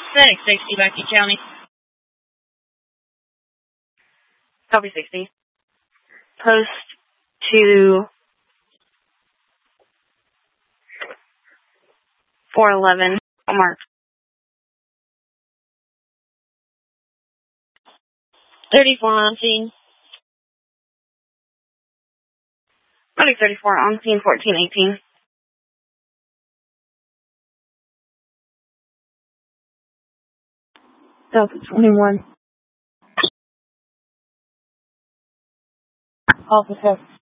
FedEx 60, Bucky County. Copy 60. Post to 411. Mark. 34 on scene. Copy 34 on scene 1418. Delta 21. Alpha 6.